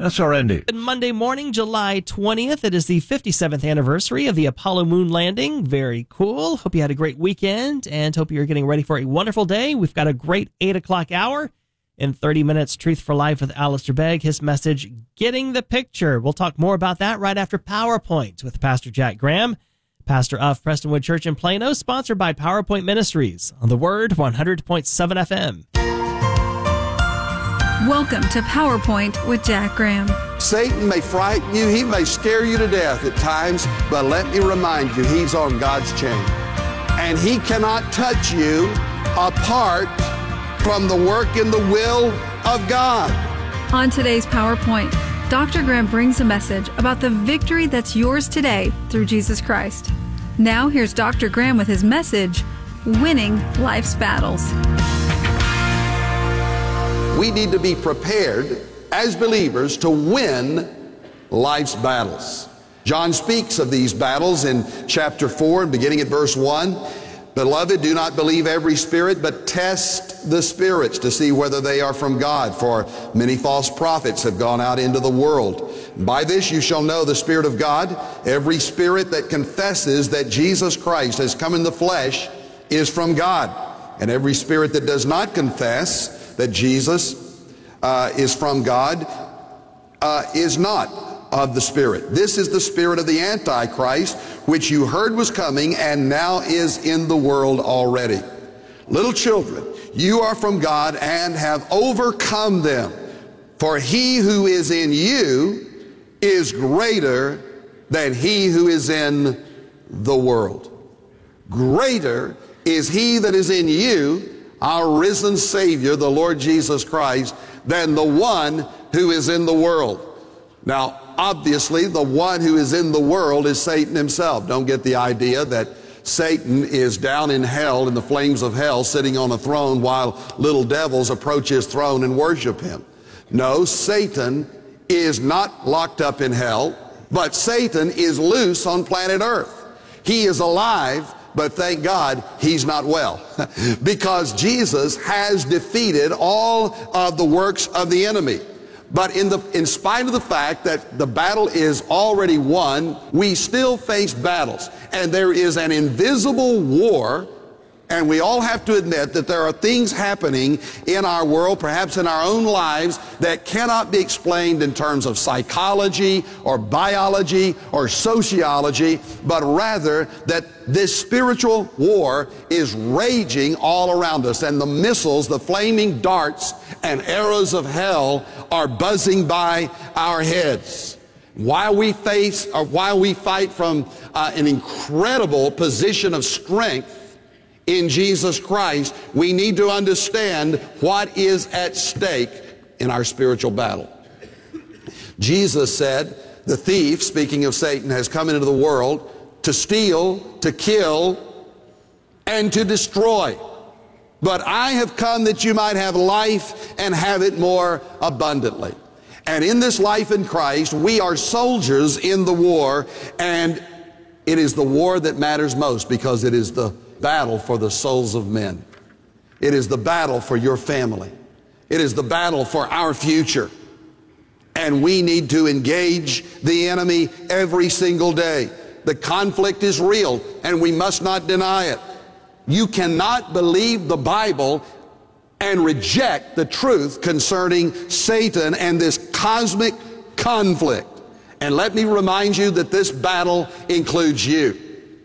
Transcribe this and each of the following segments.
That's our Andy. Monday morning, July 20th. It is the 57th anniversary of the Apollo moon landing. Very cool. Hope you had a great weekend and hope you're getting ready for a wonderful day. We've got a great 8 o'clock hour. In 30 minutes, Truth for Life with Alistair Begg. His message, Getting the Picture. We'll talk more about that right after PowerPoint with Pastor Jack Graham, pastor of Prestonwood Church in Plano, sponsored by PowerPoint Ministries on The Word 100.7 FM. Welcome to PowerPoint with Jack Graham. Satan may frighten you, he may scare you to death at times, but let me remind you, he's on God's chain. And he cannot touch you apart from the work and the will of God. On today's PowerPoint, Dr. Graham brings a message about the victory that's yours today through Jesus Christ. Now here's Dr. Graham with his message, Winning Life's Battles. We need to be prepared as believers to win life's battles. John speaks of these battles in chapter 4, beginning at verse 1. Beloved, do not believe every spirit, but test the spirits to see whether they are from God. For many false prophets have gone out into the world. By this you shall know the Spirit of God. Every spirit that confesses that Jesus Christ has come in the flesh is from God. And every spirit that does not confess that Jesus is from God is not of the Spirit. This is the spirit of the Antichrist, which you heard was coming and now is in the world already. Little children, you are from God and have overcome them. For he who is in you is greater than he who is in the world. Greater is he that is in you, our risen Savior, the Lord Jesus Christ, than the one who is in the world. Now, obviously, the one who is in the world is Satan himself. Don't get the idea that Satan is down in hell, in the flames of hell, sitting on a throne while little devils approach his throne and worship him. No, Satan is not locked up in hell, but Satan is loose on planet Earth. He is alive, but thank God he's not well because Jesus has defeated all of the works of the enemy. But in spite of the fact that the battle is already won, we still face battles. And there is an invisible war, and we all have to admit that there are things happening in our world, perhaps in our own lives, that cannot be explained in terms of psychology or biology or sociology, but rather that this spiritual war is raging all around us, and the missiles, the flaming darts and arrows of hell are buzzing by our heads. While we fight from an incredible position of strength in Jesus Christ, we need to understand what is at stake in our spiritual battle. Jesus said, the thief, speaking of Satan, has come into the world to steal, to kill, and to destroy. But I have come that you might have life and have it more abundantly. And in this life in Christ, we are soldiers in the war, and it is the war that matters most because it is the battle for the souls of men. It is the battle for your family. It is the battle for our future. And we need to engage the enemy every single day. The conflict is real, and we must not deny it. You cannot believe the Bible and reject the truth concerning Satan and this cosmic conflict. And let me remind you that this battle includes you.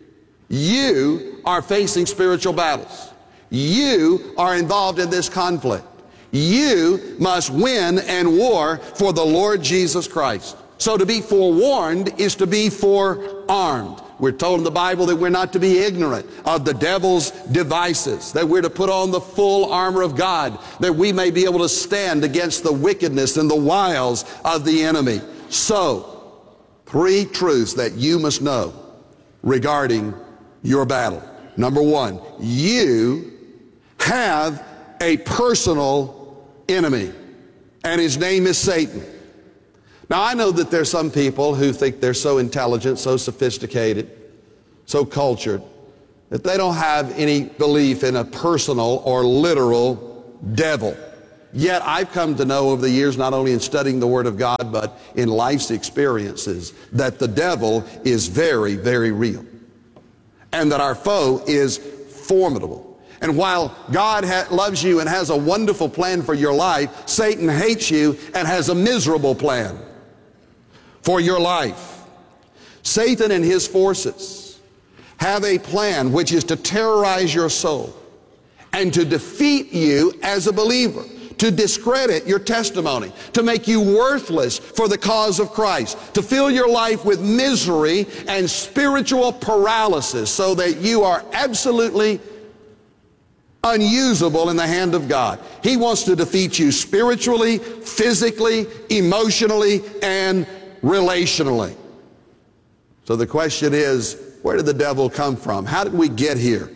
You are facing spiritual battles. You are involved in this conflict. You must win and war for the Lord Jesus Christ. So to be forewarned is to be forearmed. We're told in the Bible that we're not to be ignorant of the devil's devices, that we're to put on the full armor of God, that we may be able to stand against the wickedness and the wiles of the enemy. So, 3 truths that you must know regarding your battle. Number 1, you have a personal enemy, and his name is Satan. Now, I know that there's some people who think they're so intelligent, so sophisticated, so cultured, that they don't have any belief in a personal or literal devil. Yet I've come to know over the years, not only in studying the Word of God, but in life's experiences, that the devil is very, very real. And that our foe is formidable. And while God loves you and has a wonderful plan for your life, Satan hates you and has a miserable plan for your life. Satan and his forces have a plan which is to terrorize your soul and to defeat you as a believer, to discredit your testimony, to make you worthless for the cause of Christ, to fill your life with misery and spiritual paralysis so that you are absolutely unusable in the hand of God. He wants to defeat you spiritually, physically, emotionally, and relationally. So the question is, where did the devil come from? How did we get here?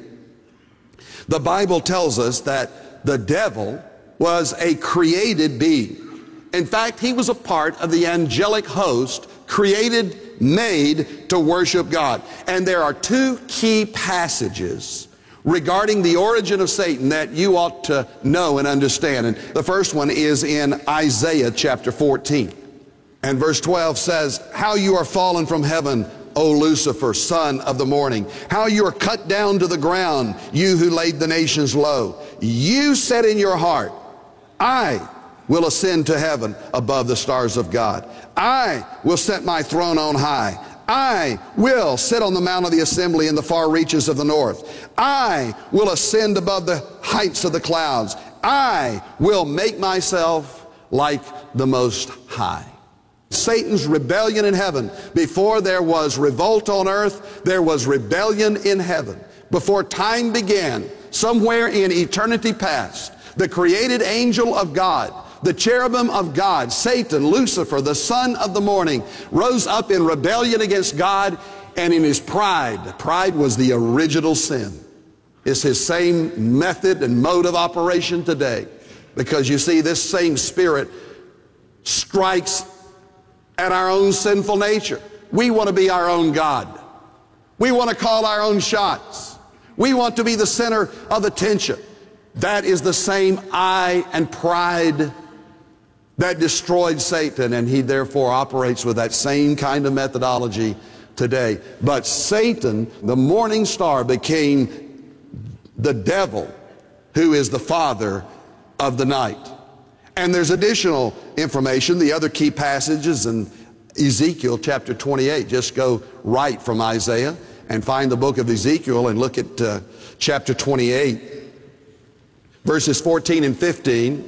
The Bible tells us that the devil was a created being. In fact, he was a part of the angelic host created, made to worship God. And there are two key passages regarding the origin of Satan that you ought to know and understand. And the first one is in Isaiah chapter 14. And verse 12 says, "How you are fallen from heaven, O Lucifer, son of the morning. How you are cut down to the ground, you who laid the nations low. You said in your heart, I will ascend to heaven above the stars of God. I will set my throne on high. I will sit on the mount of the assembly in the far reaches of the north. I will ascend above the heights of the clouds. I will make myself like the Most High." Satan's rebellion in heaven. Before there was revolt on earth, there was rebellion in heaven. Before time began, somewhere in eternity past, the created angel of God, the cherubim of God, Satan, Lucifer, the son of the morning, rose up in rebellion against God and in his pride. Pride was the original sin. It's his same method and mode of operation today. Because you see, this same spirit strikes at our own sinful nature. We want to be our own God. We want to call our own shots. We want to be the center of attention. That is the same I and pride that destroyed Satan, and he therefore operates with that same kind of methodology today. But Satan, the morning star, became the devil, who is the father of the night. And there's additional information. The other key passages in Ezekiel chapter 28. Just go right from Isaiah and find the book of Ezekiel and look at chapter 28, verses 14 and 15.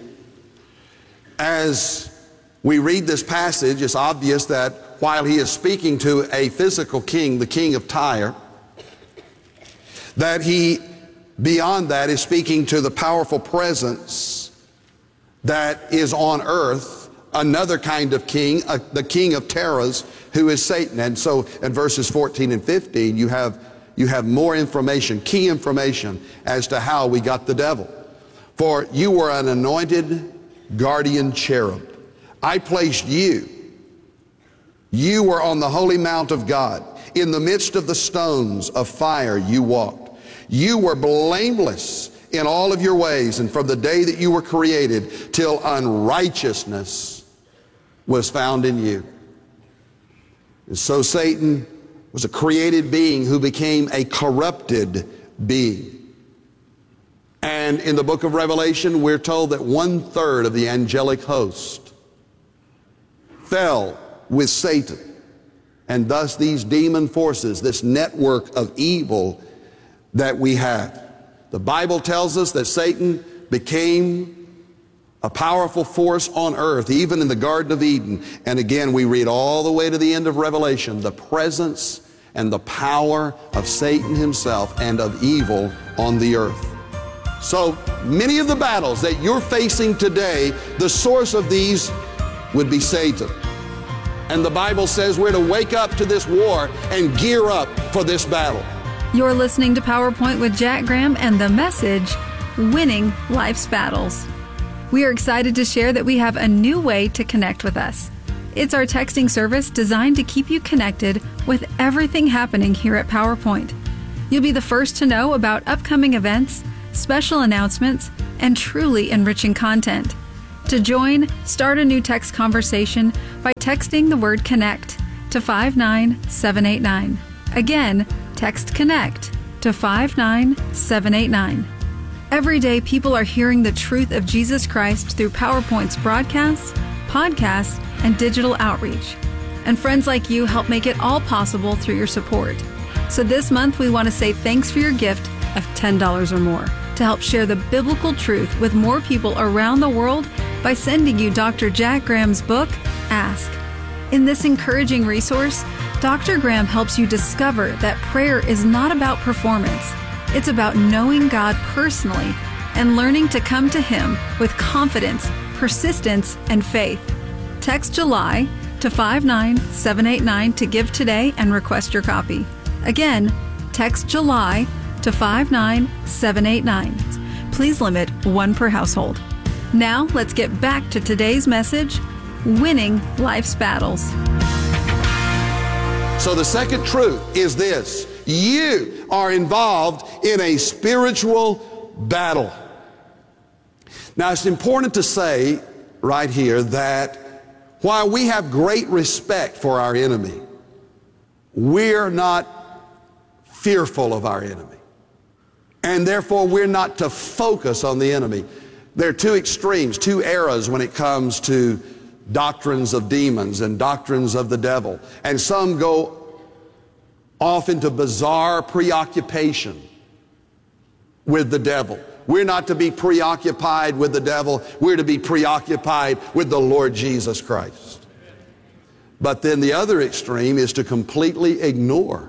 As we read this passage, it's obvious that while he is speaking to a physical king, the king of Tyre, that he, beyond that, is speaking to the powerful presence that is on earth, another kind of king, the king of terrors, who is Satan. And so in verses 14 and 15, you have more information, key information, as to how we got the devil. "For you were an anointed guardian cherub. I placed you. You were on the holy mount of God. In the midst of the stones of fire you walked. You were blameless in all of your ways, and from the day that you were created till unrighteousness was found in you." And so Satan was a created being who became a corrupted being. And in the book of Revelation, we're told that 1/3 of the angelic host fell with Satan. And thus these demon forces, this network of evil that we have. The Bible tells us that Satan became a powerful force on earth, even in the Garden of Eden. And again, we read all the way to the end of Revelation, the presence and the power of Satan himself and of evil on the earth. So many of the battles that you're facing today, the source of these would be Satan. And the Bible says we're to wake up to this war and gear up for this battle. You're listening to PowerPoint with Jack Graham and the message, Winning Life's Battles. We are excited to share that we have a new way to connect with us. It's our texting service designed to keep you connected with everything happening here at PowerPoint. You'll be the first to know about upcoming events, special announcements, and truly enriching content. To join, start a new text conversation by texting the word CONNECT to 59789. Again, text CONNECT to 59789. Every day, people are hearing the truth of Jesus Christ through PowerPoint's broadcasts, podcasts, and digital outreach. And friends like you help make it all possible through your support. So this month, we want to say thanks for your gift of $10 or more to help share the biblical truth with more people around the world by sending you Dr. Jack Graham's book, Ask. In this encouraging resource, Dr. Graham helps you discover that prayer is not about performance. It's about knowing God personally and learning to come to Him with confidence, persistence, and faith. Text July to 59789 to give today and request your copy. Again, text July to 59789. Please limit one per household. Now, let's get back to today's message, Winning Life's Battles. So the second truth is this: you are involved in a spiritual battle. Now, it's important to say right here that while we have great respect for our enemy, we're not fearful of our enemy. And therefore, we're not to focus on the enemy. There are two extremes, two eras when it comes to doctrines of demons and doctrines of the devil. And some go off into bizarre preoccupation with the devil. We're not to be preoccupied with the devil. We're to be preoccupied with the Lord Jesus Christ. But then the other extreme is to completely ignore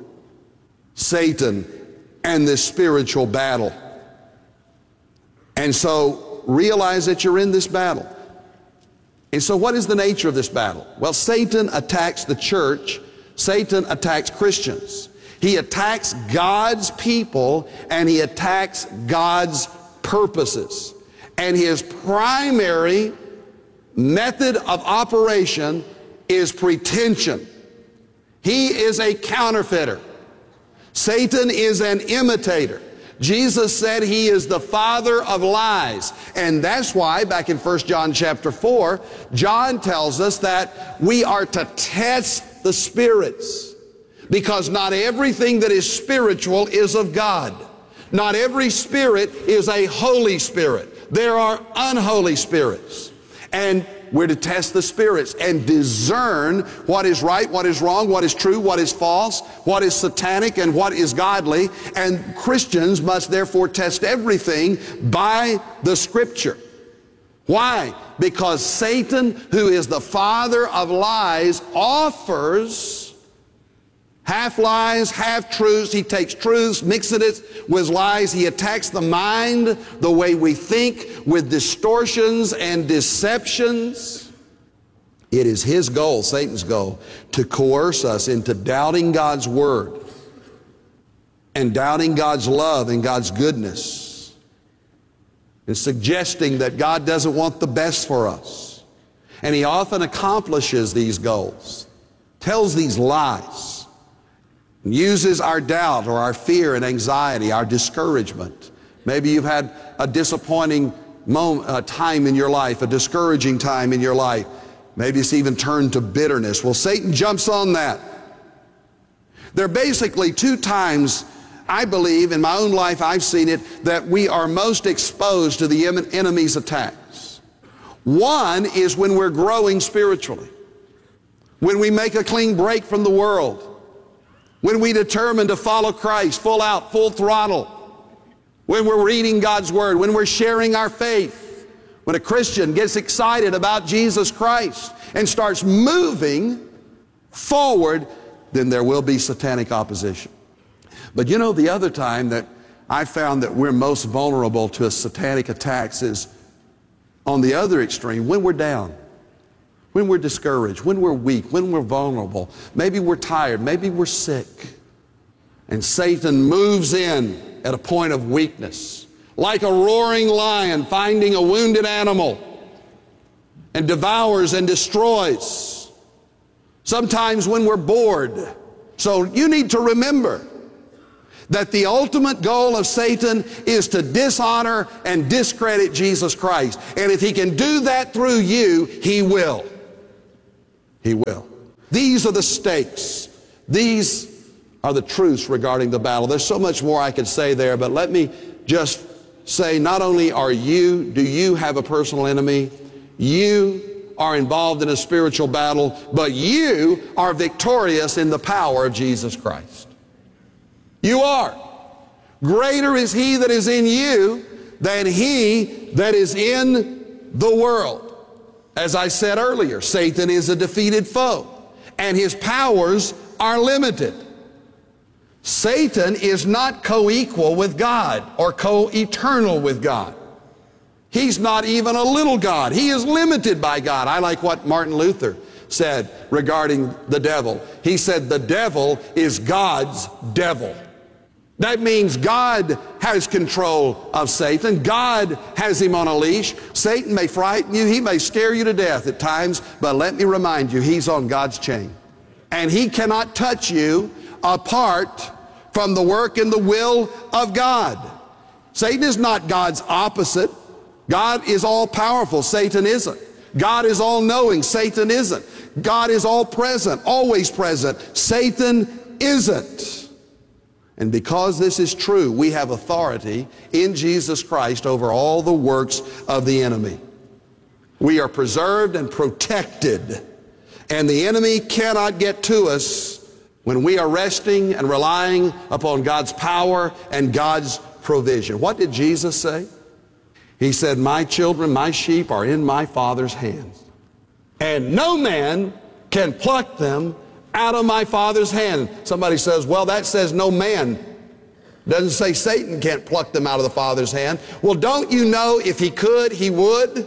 Satan and this spiritual battle. And so realize that you're in this battle. And so what is the nature of this battle? Well, Satan attacks the church. Satan attacks Christians. He attacks God's people and he attacks God's purposes. And his primary method of operation is pretension. He is a counterfeiter. Satan is an imitator. Jesus said he is the father of lies. And that's why back in 1 John chapter 4, John tells us that we are to test the spirits, because not everything that is spiritual is of God. Not every spirit is a Holy Spirit. There are unholy spirits. And we're to test the spirits and discern what is right, what is wrong, what is true, what is false, what is satanic, and what is godly. And Christians must therefore test everything by the Scripture. Why? Because Satan, who is the father of lies, offers half lies, half truths. He takes truths, mixes it with lies. He attacks the mind, the way we think, with distortions and deceptions. It is his goal, Satan's goal, to coerce us into doubting God's word and doubting God's love and God's goodness, and suggesting that God doesn't want the best for us. And he often accomplishes these goals, tells these lies, uses our doubt or our fear and anxiety, our discouragement. Maybe you've had a disappointing time in your life, a discouraging time in your life. Maybe it's even turned to bitterness. Well, Satan jumps on that. There are basically two times, I believe, in my own life I've seen it, that we are most exposed to the enemy's attacks. One is when we're growing spiritually, when we make a clean break from the world, when we determine to follow Christ full out, full throttle, when we're reading God's Word, when we're sharing our faith, when a Christian gets excited about Jesus Christ and starts moving forward, then there will be satanic opposition. But you know, the other time that I found that we're most vulnerable to satanic attacks is on the other extreme, when we're down. When we're discouraged, when we're weak, when we're vulnerable, maybe we're tired, maybe we're sick. And Satan moves in at a point of weakness, like a roaring lion finding a wounded animal, and devours and destroys. Sometimes when we're bored. So you need to remember that the ultimate goal of Satan is to dishonor and discredit Jesus Christ. And if he can do that through you, he will. He will. These are the stakes. These are the truths regarding the battle. There's so much more I could say there, but let me just say, not only do you have a personal enemy, you are involved in a spiritual battle, but you are victorious in the power of Jesus Christ. You are. Greater is he that is in you than he that is in the world. As I said earlier, Satan is a defeated foe, and his powers are limited. Satan is not co-equal with God or co-eternal with God. He's not even a little God. He is limited by God. I like what Martin Luther said regarding the devil. He said, the devil is God's devil. That means God has control of Satan. God has him on a leash. Satan may frighten you. He may scare you to death at times, but let me remind you, he's on God's chain. And he cannot touch you apart from the work and the will of God. Satan is not God's opposite. God is all powerful. Satan isn't. God is all knowing. Satan isn't. God is all present, always present. Satan isn't. And because this is true, we have authority in Jesus Christ over all the works of the enemy. We are preserved and protected, and the enemy cannot get to us when we are resting and relying upon God's power and God's provision. What did Jesus say? He said, my children, my sheep are in my Father's hands, and no man can pluck them out of my Father's hand. Somebody says, well, that says no man. Doesn't say Satan can't pluck them out of the Father's hand. Well, don't you know if he could, he would?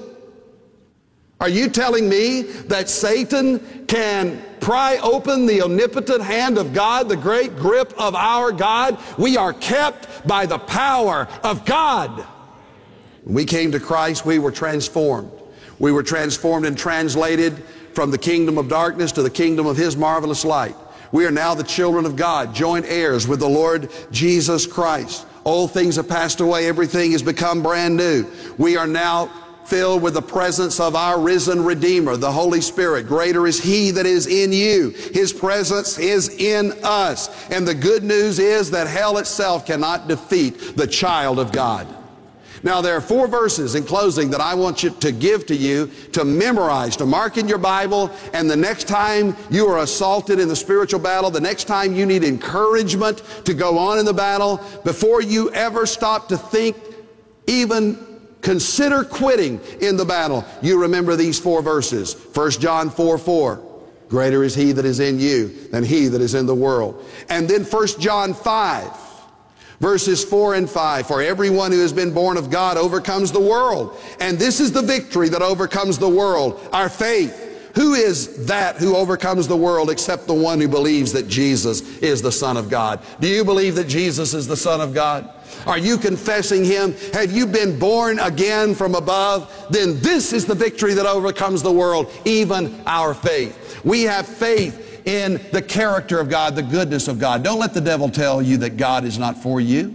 Are you telling me that Satan can pry open the omnipotent hand of God, the great grip of our God? We are kept by the power of God. When we came to Christ, we were transformed. We were transformed and translated from the kingdom of darkness to the kingdom of his marvelous light. We are now the children of God, joint heirs with the Lord Jesus Christ. Old things have passed away. Everything has become brand new. We are now filled with the presence of our risen Redeemer, the Holy Spirit. Greater is he that is in you. His presence is in us. And the good news is that hell itself cannot defeat the child of God. Now, there are 4 verses in closing that I want you to give to you to memorize, to mark in your Bible, and the next time you are assaulted in the spiritual battle, the next time you need encouragement to go on in the battle, before you ever stop to think, even consider quitting in the battle, you remember these 4 verses. 1 John 4:4. Greater is he that is in you than he that is in the world. And then 1 John 5. Verses 4 and 5, for everyone who has been born of God overcomes the world. And this is the victory that overcomes the world, our faith. Who is that who overcomes the world except the one who believes that Jesus is the Son of God? Do you believe that Jesus is the Son of God? Are you confessing him? Have you been born again from above? Then this is the victory that overcomes the world, even our faith. We have faith in the character of God, the goodness of God. Don't let the devil tell you that God is not for you.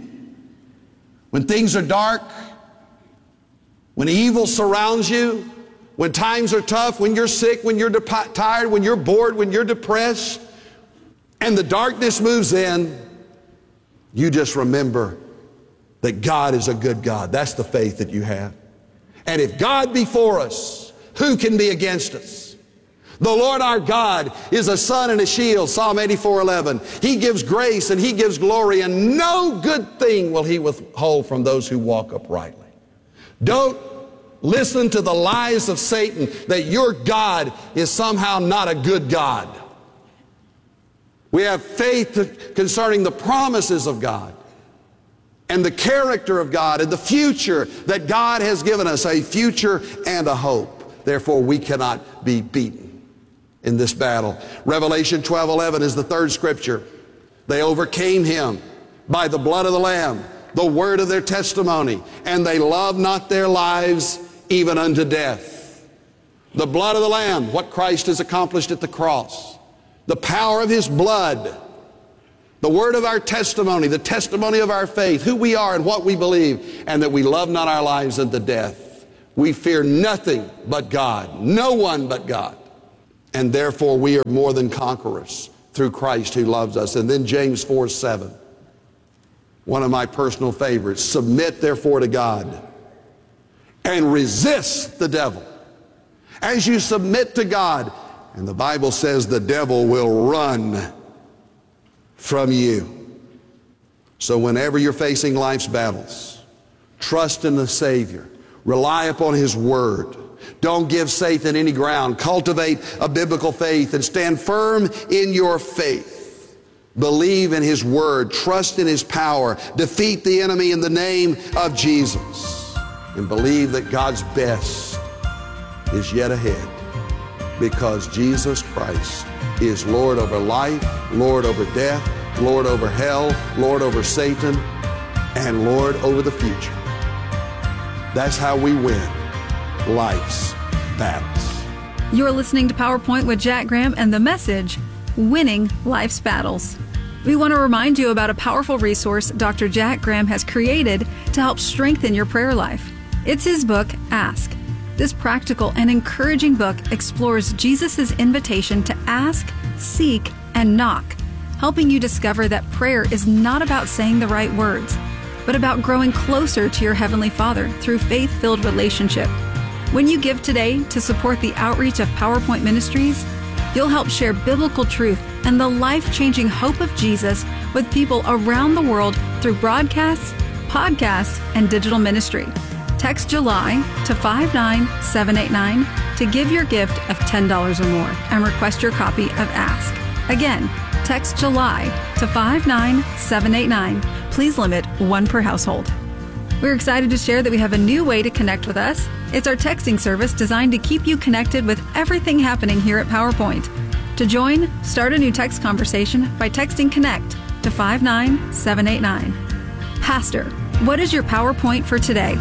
When things are dark, when evil surrounds you, when times are tough, when you're sick, when you're tired, when you're bored, when you're depressed, and the darkness moves in, you just remember that God is a good God. That's the faith that you have. And if God be for us, who can be against us? The Lord our God is a sun and a shield, Psalm 84:11. He gives grace and he gives glory, and no good thing will he withhold from those who walk uprightly. Don't listen to the lies of Satan that your God is somehow not a good God. We have faith concerning the promises of God and the character of God and the future that God has given us, a future and a hope. Therefore, we cannot be beaten in this battle. Revelation 12:11 is the 3rd scripture. They overcame him by the blood of the Lamb, the word of their testimony, and they loved not their lives even unto death. The blood of the Lamb, what Christ has accomplished at the cross, the power of his blood, the word of our testimony, the testimony of our faith, who we are and what we believe, and that we love not our lives unto death. We fear nothing but God, no one but God. And therefore we are more than conquerors through Christ who loves us. And then James 4:7, one of my personal favorites. Submit therefore to God and resist the devil. As you submit to God, and the Bible says the devil will run from you. So whenever you're facing life's battles, trust in the Savior. Rely upon His Word. Don't give Satan any ground. Cultivate a biblical faith and stand firm in your faith. Believe in His Word. Trust in His power. Defeat the enemy in the name of Jesus. And believe that God's best is yet ahead, because Jesus Christ is Lord over life, Lord over death, Lord over hell, Lord over Satan, and Lord over the future. That's how we win life's battles. You're listening to PowerPoint with Jack Graham and the message, Winning Life's Battles. We want to remind you about a powerful resource Dr. Jack Graham has created to help strengthen your prayer life. It's his book, Ask. This practical and encouraging book explores Jesus' invitation to ask, seek, and knock, helping you discover that prayer is not about saying the right words, but about growing closer to your Heavenly Father through faith-filled relationship. When you give today to support the outreach of PowerPoint Ministries, you'll help share biblical truth and the life-changing hope of Jesus with people around the world through broadcasts, podcasts, and digital ministry. Text July to 59789 to give your gift of $10 or more and request your copy of Ask. Again, text July to 59789. Please limit one per household. We're excited to share that we have a new way to connect with us. It's our texting service designed to keep you connected with everything happening here at PowerPoint. To join, start a new text conversation by texting Connect to 59789. Pastor, what is your PowerPoint for today?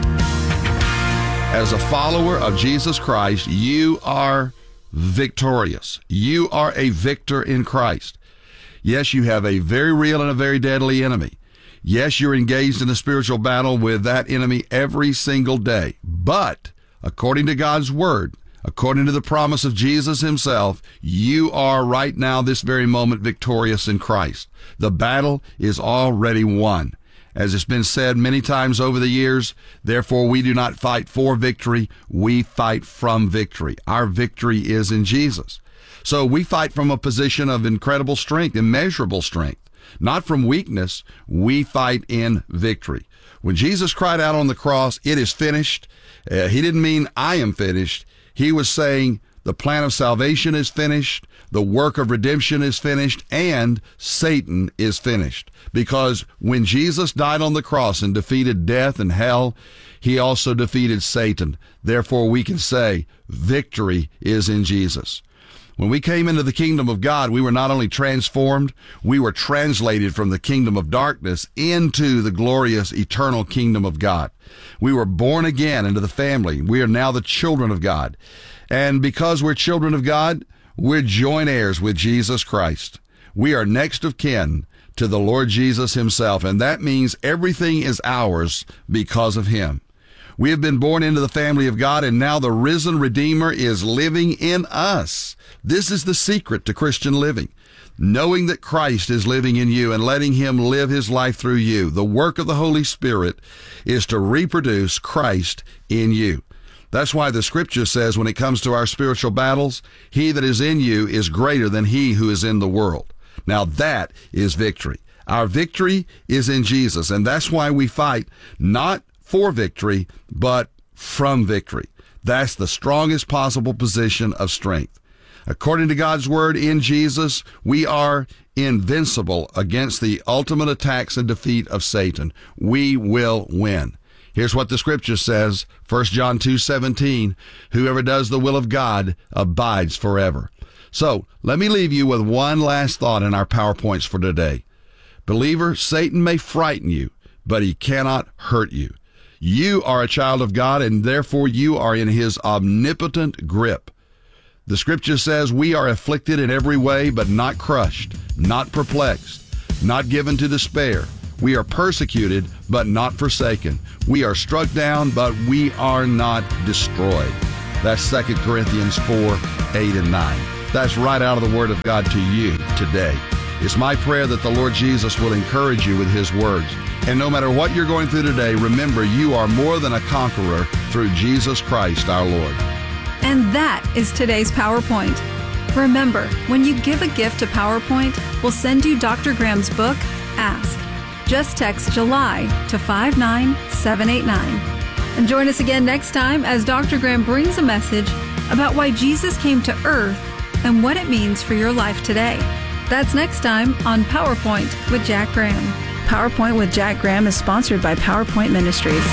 As a follower of Jesus Christ, you are victorious. You are a victor in Christ. Yes, you have a very real and a very deadly enemy. Yes, you're engaged in a spiritual battle with that enemy every single day. But according to God's Word, according to the promise of Jesus Himself, you are right now, this very moment, victorious in Christ. The battle is already won. As it's been said many times over the years, therefore we do not fight for victory, we fight from victory. Our victory is in Jesus. So we fight from a position of incredible strength, immeasurable strength. Not from weakness, we fight in victory. When Jesus cried out on the cross, "It is finished," He didn't mean "I am finished." He was saying the plan of salvation is finished, the work of redemption is finished, and Satan is finished. Because when Jesus died on the cross and defeated death and hell, He also defeated Satan. Therefore, we can say victory is in Jesus. When we came into the kingdom of God, we were not only transformed, we were translated from the kingdom of darkness into the glorious eternal kingdom of God. We were born again into the family. We are now the children of God. And because we're children of God, we're joint heirs with Jesus Christ. We are next of kin to the Lord Jesus Himself, and that means everything is ours because of Him. We have been born into the family of God, and now the risen Redeemer is living in us. This is the secret to Christian living. Knowing that Christ is living in you and letting Him live His life through you. The work of the Holy Spirit is to reproduce Christ in you. That's why the Scripture says when it comes to our spiritual battles, He that is in you is greater than he who is in the world. Now that is victory. Our victory is in Jesus, and that's why we fight not for victory, but from victory. That's the strongest possible position of strength. According to God's Word in Jesus, we are invincible against the ultimate attacks and defeat of Satan. We will win. Here's what the Scripture says, 1 John 2:17, whoever does the will of God abides forever. So let me leave you with one last thought in our PowerPoints for today. Believer, Satan may frighten you, but he cannot hurt you. You are a child of God, and therefore you are in His omnipotent grip. The Scripture says we are afflicted in every way, but not crushed, not perplexed. not given to despair. We are persecuted, but not forsaken. We are struck down, but we are not destroyed. That's 2 Corinthians 4, 8, and 9. That's right out of the Word of God to you today. It's my prayer that the Lord Jesus will encourage you with His words. And no matter what you're going through today, remember you are more than a conqueror through Jesus Christ our Lord. And that is today's PowerPoint. Remember, when you give a gift to PowerPoint, we'll send you Dr. Graham's book, Ask. Just text July to 59789. And join us again next time as Dr. Graham brings a message about why Jesus came to earth and what it means for your life today. That's next time on PowerPoint with Jack Graham. PowerPoint with Jack Graham is sponsored by PowerPoint Ministries.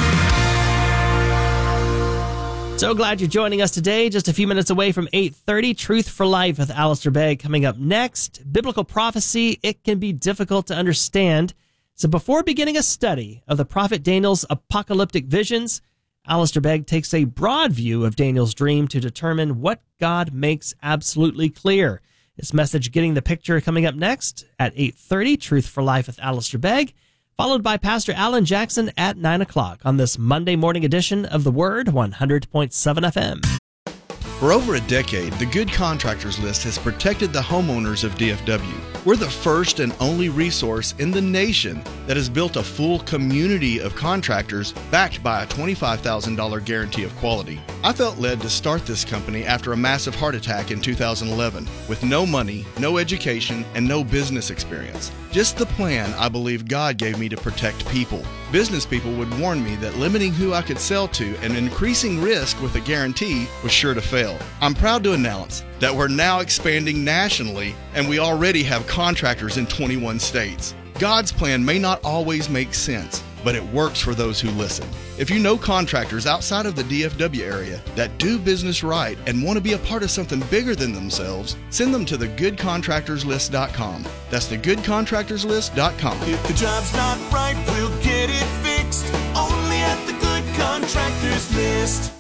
So glad you're joining us today. Just a few minutes away from 8:30, Truth for Life with Alistair Begg coming up next. Biblical prophecy, it can be difficult to understand. So before beginning a study of the prophet Daniel's apocalyptic visions, Alistair Begg takes a broad view of Daniel's dream to determine what God makes absolutely clear. This message, Getting the Picture, coming up next at 8:30, Truth for Life with Alistair Begg, followed by Pastor Alan Jackson at 9 o'clock on this Monday morning edition of The Word, 100.7 FM. For over a decade, the Good Contractors List has protected the homeowners of DFW. We're the first and only resource in the nation that has built a full community of contractors backed by a $25,000 guarantee of quality. I felt led to start this company after a massive heart attack in 2011 with no money, no education, and no business experience. Just the plan I believe God gave me to protect people. Business people would warn me that limiting who I could sell to and increasing risk with a guarantee was sure to fail. I'm proud to announce that we're now expanding nationally and we already have contractors in 21 states. God's plan may not always make sense, but it works for those who listen. If you know contractors outside of the DFW area that do business right and want to be a part of something bigger than themselves, send them to thegoodcontractorslist.com. That's thegoodcontractorslist.com. If the job's not right, we'll get it fixed. Only at the Good Contractors List.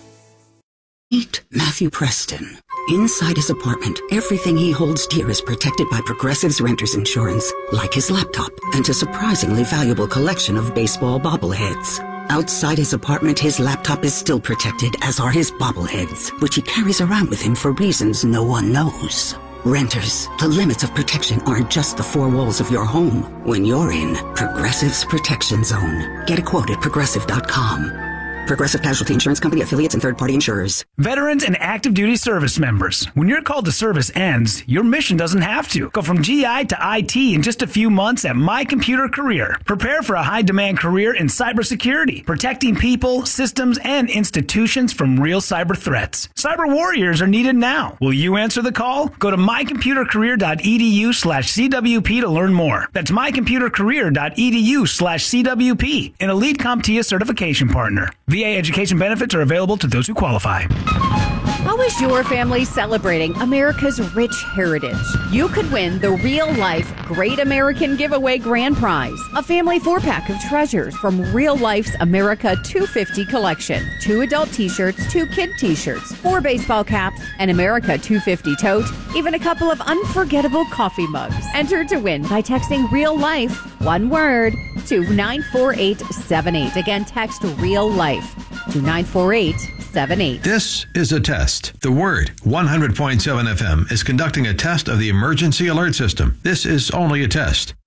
Meet Matthew Preston. Inside his apartment, everything he holds dear is protected by Progressive's Renter's Insurance, like his laptop and a surprisingly valuable collection of baseball bobbleheads. Outside his apartment, his laptop is still protected, as are his bobbleheads, which he carries around with him for reasons no one knows. Renters, the limits of protection aren't just the four walls of your home. When you're in Progressive's Protection Zone, get a quote at Progressive.com. Progressive Casualty Insurance Company, affiliates, and third-party insurers. Veterans and active duty service members. When your call to service ends, your mission doesn't have to. Go from GI to IT in just a few months at My Computer Career. Prepare for a high-demand career in cybersecurity, protecting people, systems, and institutions from real cyber threats. Cyber warriors are needed now. Will you answer the call? Go to mycomputercareer.edu/CWP to learn more. That's mycomputercareer.edu/CWP, an elite CompTIA certification partner. VA education benefits are available to those who qualify. How is your family celebrating America's rich heritage? You could win the real-life Great American Giveaway Grand Prize, a family 4-pack of treasures from Real Life's America 250 collection. 2 adult t-shirts, 2 kid t-shirts, 4 baseball caps, an America 250 tote, even a couple of unforgettable coffee mugs. Enter to win by texting Real Life, one word, to 94878. Again, text Real Life to 94878. This is a test. The Word, 100.7 FM, is conducting a test of the emergency alert system. This is only a test.